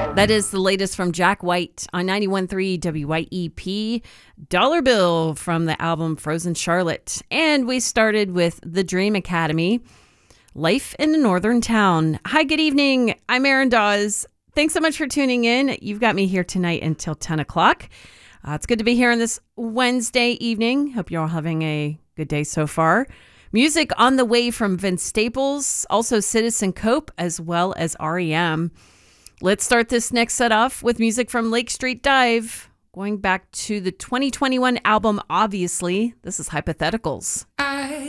That is the latest from Jack White on 91.3 WYEP. Dollar Bill from the album Frozen Charlotte. And we started with The Dream Academy, Life in a Northern Town. Hi, good evening. I'm Erin Dawes. Thanks so much for tuning in. You've got me here tonight until 10 o'clock. It's good to be here on this Wednesday evening. Hope you're all having a good day so far. Music on the way from Vince Staples, also Citizen Cope, as well as REM. Let's start this next set off with music from Lake Street Dive, going back to the 2021 album, Obviously. This is Hypotheticals. I